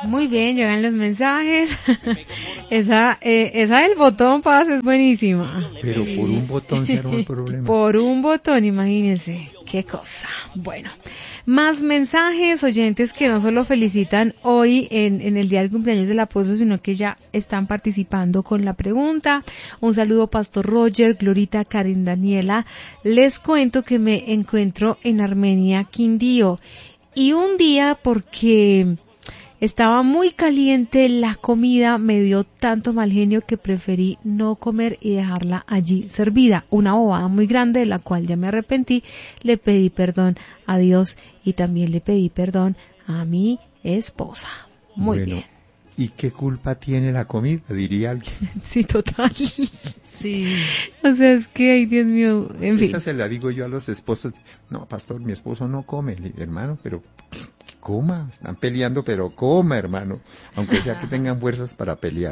Muy bien, llegan los mensajes. esa del botón, Paz, es buenísima. Pero por un botón será un problema. Por un botón, imagínense. Qué cosa. Bueno, más mensajes, oyentes que no solo felicitan hoy en el día del cumpleaños del apóstol, sino que ya están participando con la pregunta. Un saludo, Pastor Roger, Glorita, Karen, Daniela. Les cuento que me encuentro en Armenia, Quindío. Y un día, porque estaba muy caliente la comida, me dio tanto mal genio que preferí no comer y dejarla allí servida. Una bobada muy grande de la cual ya me arrepentí. Le pedí perdón a Dios y también le pedí perdón a mi esposa. Muy bien. ¿Y qué culpa tiene la comida? Diría alguien. Sí, total. Sí. O sea, es que, ay, Dios mío, en fin. Esa se la digo yo a los esposos. No, pastor, mi esposo no come, hermano, pero coma. Están peleando, pero coma, hermano. Aunque sea que tengan fuerzas para pelear.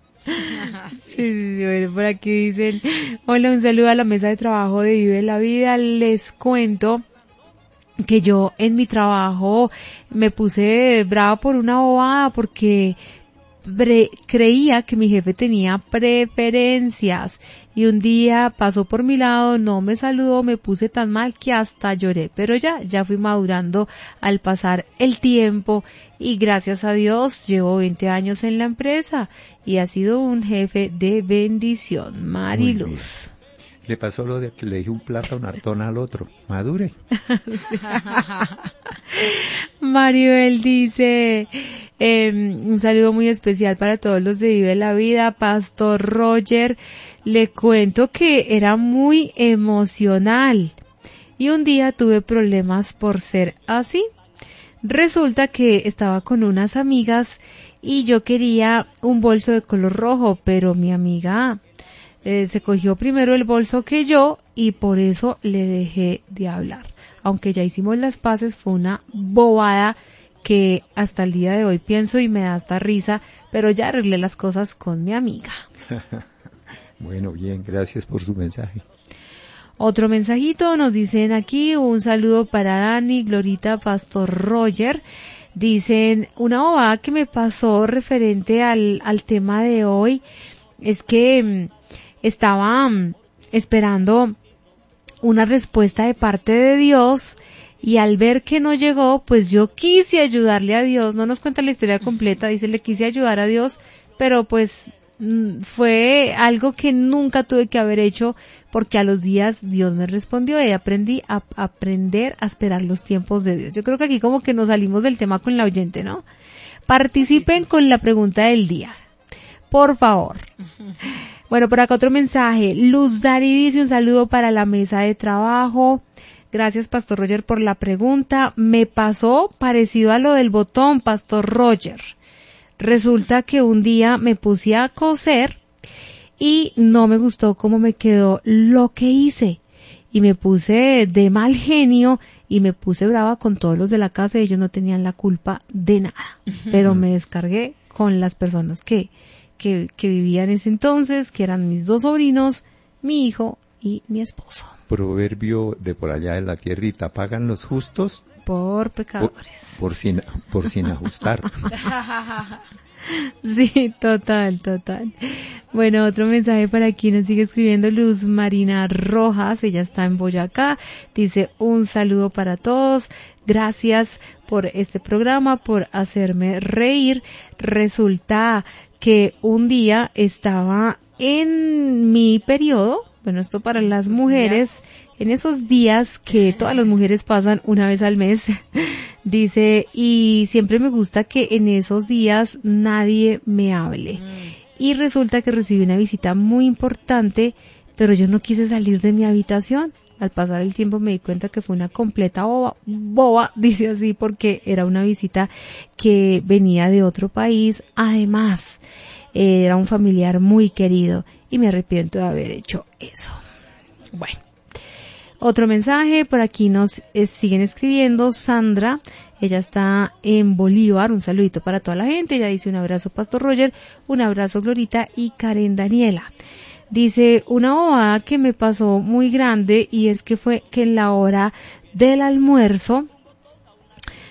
Sí, bueno, por aquí dicen, hola, un saludo a la mesa de trabajo de Vive la Vida. Les cuento que yo en mi trabajo me puse brava por una bobada porque creía que mi jefe tenía preferencias y un día pasó por mi lado, no me saludó, me puse tan mal que hasta lloré, pero ya fui madurando al pasar el tiempo y gracias a Dios llevo 20 años en la empresa y ha sido un jefe de bendición. Mariluz. Le pasó lo de que le dije un plátano hartón al otro. Madure. Maribel dice, un saludo muy especial para todos los de Vive la Vida. Pastor Roger, le cuento que era muy emocional y un día tuve problemas por ser así. Resulta que estaba con unas amigas y yo quería un bolso de color rojo, pero mi amiga se cogió primero el bolso que yo y por eso le dejé de hablar. Aunque ya hicimos las paces, fue una bobada que hasta el día de hoy pienso y me da hasta risa, pero ya arreglé las cosas con mi amiga. Bueno, bien, gracias por su mensaje. Otro mensajito, nos dicen aquí, un saludo para Dani, Glorita, Pastor Roger. Dicen, una bobada que me pasó referente al tema de hoy es que estaba esperando una respuesta de parte de Dios y al ver que no llegó, pues yo quise ayudarle a Dios. No nos cuenta la historia completa, dice, le quise ayudar a Dios, pero pues fue algo que nunca tuve que haber hecho porque a los días Dios me respondió y aprendí a aprender a esperar los tiempos de Dios. Yo creo que aquí como que nos salimos del tema con la oyente, ¿no? Participen con la pregunta del día, por favor. Bueno, por acá otro mensaje. Luz Dari dice, un saludo para la mesa de trabajo. Gracias, Pastor Roger, por la pregunta. Me pasó parecido a lo del botón, Pastor Roger. Resulta que un día me puse a coser y no me gustó cómo me quedó lo que hice. Y me puse de mal genio y me puse brava con todos los de la casa y ellos no tenían la culpa de nada. Pero me descargué con las personas que vivía en ese entonces, que eran mis dos sobrinos, mi hijo y mi esposo. Proverbio de por allá de la tierrita, pagan los justos por pecadores. Por sin ajustar. Sí, total. Bueno, otro mensaje para aquí nos sigue escribiendo Luz Marina Rojas, ella está en Boyacá, dice un saludo para todos, gracias por este programa, por hacerme reír. Resulta que un día estaba en mi periodo, bueno, esto para las mujeres, en esos días que todas las mujeres pasan una vez al mes, dice, y siempre me gusta que en esos días nadie me hable. Y resulta que recibí una visita muy importante, pero yo no quise salir de mi habitación. Al pasar el tiempo me di cuenta que fue una completa boba, dice así, porque era una visita que venía de otro país. Además, era un familiar muy querido y me arrepiento de haber hecho eso. Bueno, otro mensaje, por aquí nos siguen escribiendo. Sandra, ella está en Bolívar, un saludito para toda la gente. Ella dice un abrazo, Pastor Roger, un abrazo, Glorita y Karen Daniela. Dice, una bobada que me pasó muy grande y es que fue que en la hora del almuerzo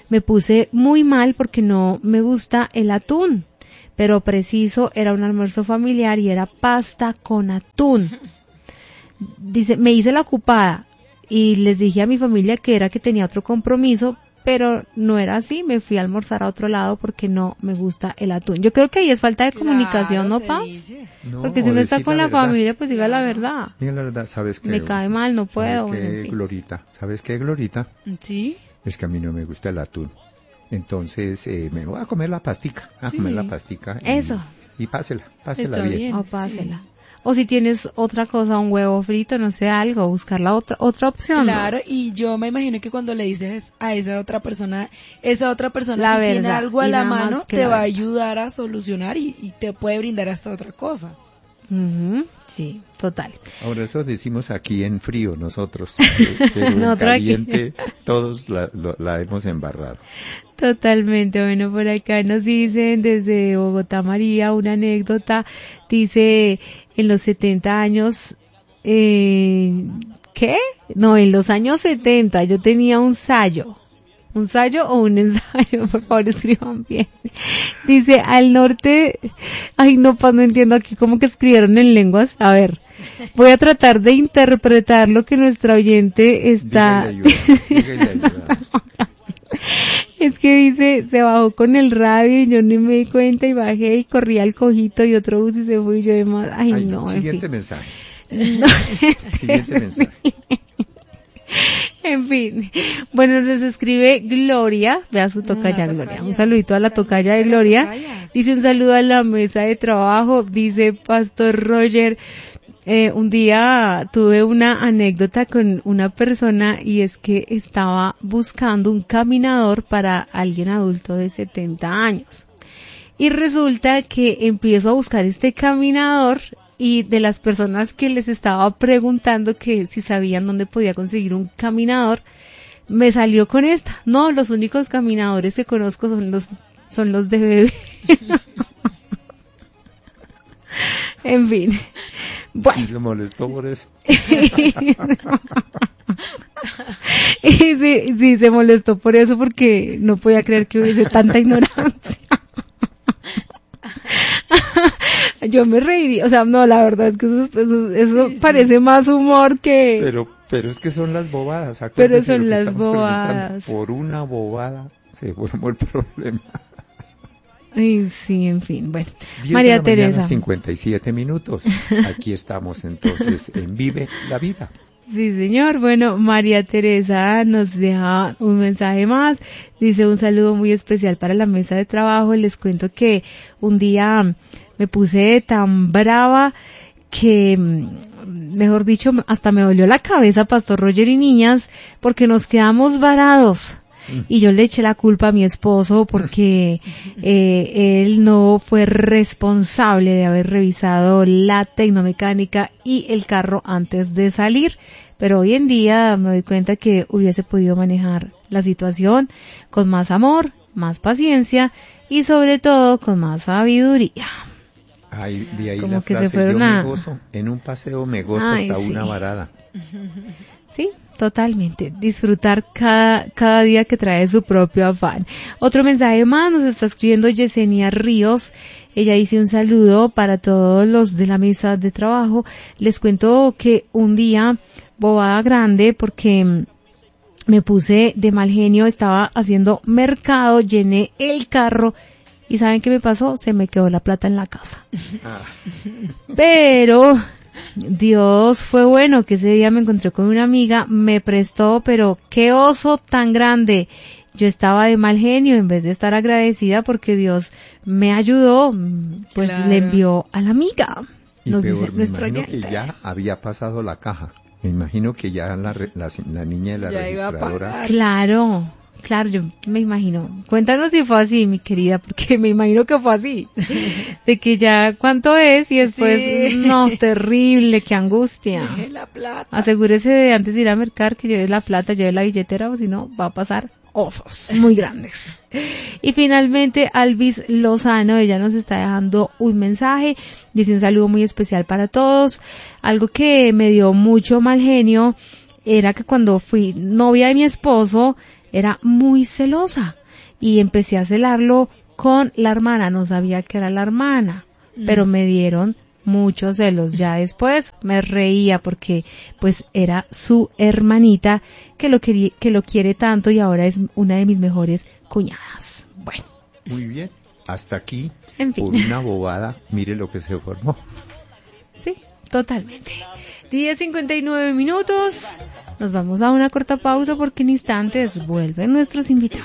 me puse muy mal porque no me gusta el atún, pero preciso era un almuerzo familiar y era pasta con atún. Dice, me hice la ocupada y les dije a mi familia que era que tenía otro compromiso, pero no era así, me fui a almorzar a otro lado porque no me gusta el atún. Yo creo que ahí es falta de comunicación, ¿no, Paz? No, porque si uno está con la familia, pues diga la verdad. Diga la verdad, ¿sabes qué? Me cae mal, no puedo. ¿Sabes qué, en fin. Glorita? ¿Sabes qué, Glorita? Sí. Es que a mí no me gusta el atún. Entonces, me voy a comer la pastica. Eso. Y pásela Está bien. bien. O pásela. O si tienes otra cosa, un huevo frito, no sé, algo, buscar la otra opción. Claro, y yo me imagino que cuando le dices a esa otra persona La si tiene verdad, algo a y la nada más mano, que te la va a verdad. ayudar a solucionar y te puede brindar hasta otra cosa. Ujú, sí, total. Ahora eso decimos aquí en frío nosotros, pero en Nosotros aquí. caliente todos la hemos embarrado. Totalmente. Bueno, por acá nos dicen desde Bogotá, María, una anécdota. Dice, en los 70 años, ¿qué? No, en los años 70 yo tenía un sayo. ¿Un sayo o un ensayo? Por favor, escriban bien. Dice, al norte, ay no, pues no entiendo aquí cómo que escribieron en lenguas. A ver, voy a tratar de interpretar lo que nuestra oyente está... Dígale ayudamos. Es que dice, se bajó con el radio y yo no me di cuenta y bajé y corrí al cojito y otro bus y se fue y yo demás. Ay, no, en Siguiente fin. mensaje. No. Siguiente mensaje. En fin. Bueno, nos escribe Gloria, vea su tocaya La Gloria. tocaya. Un saludito a la tocaya de Gloria. Dice un saludo a la mesa de trabajo. Dice Pastor Roger, un día tuve una anécdota con una persona y es que estaba buscando un caminador para alguien adulto de 70 años. Y resulta que empiezo a buscar este caminador y de las personas que les estaba preguntando que si sabían dónde podía conseguir un caminador, me salió con esta. No, los únicos caminadores que conozco son los de bebé. En fin. Bueno. Y se molestó por eso. Y sí, se molestó por eso porque no podía creer que hubiese tanta ignorancia. Yo me reiría, o sea, no, la verdad es que eso Sí, parece sí. más humor que... Pero es que son las bobadas. Pero acuérdese son lo que las estamos preguntando. bobadas. Por una bobada se formó el problema. Ay, sí, en fin, bueno. 10 María de la mañana, Teresa. 57 minutos. Aquí estamos entonces en Vive la Vida. Sí, señor. Bueno, María Teresa nos deja un mensaje más. Dice un saludo muy especial para la mesa de trabajo. Les cuento que un día me puse tan brava que, mejor dicho, hasta me dolió la cabeza, Pastor Roger y niñas, porque nos quedamos varados. Y yo le eché la culpa a mi esposo porque él no fue responsable de haber revisado la tecnomecánica y el carro antes de salir. Pero hoy en día me doy cuenta que hubiese podido manejar la situación con más amor, más paciencia y sobre todo con más sabiduría. Ay, de ahí Como la que se frase, fueron yo a- me gozo, en un paseo me gozo Ay, hasta sí. una varada. Sí, totalmente. Disfrutar cada día que trae su propio afán. Otro mensaje más nos está escribiendo Yesenia Ríos. Ella dice un saludo para todos los de la mesa de trabajo. Les cuento que un día, bobada grande, porque me puse de mal genio, estaba haciendo mercado, llené el carro y ¿saben qué me pasó? Se me quedó la plata en la casa. Ah, Pero Dios fue bueno, que ese día me encontré con una amiga, me prestó, pero qué oso tan grande. Yo estaba de mal genio en vez de estar agradecida porque Dios me ayudó, pues Claro. le envió a la amiga. y Nos peor, dice me nuestro imagino que oyente. ya había pasado la caja. Me imagino que ya la niña de la Ya iba a registradora. pagar. Claro, yo me imagino. Cuéntanos si fue así, mi querida, porque me imagino que fue así. De que ya cuánto es y después, Sí. no, terrible, qué angustia. Dejé la plata. Asegúrese de antes de ir a mercar que lleve la plata, lleve la billetera, o si no, va a pasar osos muy grandes. Y finalmente, Alvis Lozano, ella nos está dejando un mensaje, dice un saludo muy especial para todos. Algo que me dio mucho mal genio era que cuando fui novia de mi esposo, era muy celosa y empecé a celarlo con la hermana, no sabía que era la hermana, pero me dieron muchos celos. Ya después me reía porque pues era su hermanita que lo quiere tanto y ahora es una de mis mejores cuñadas. Bueno. Muy bien. Hasta aquí, En fin. por una bobada, mire lo que se formó. Sí, totalmente. 10:59. Nos vamos a una corta pausa porque en instantes vuelven nuestros invitados.